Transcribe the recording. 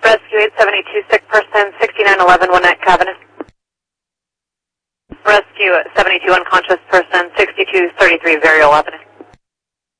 Rescue 872, sick person, 6911 Winnetka Avenue. Rescue 72, unconscious person, 6233 Varial Avenue.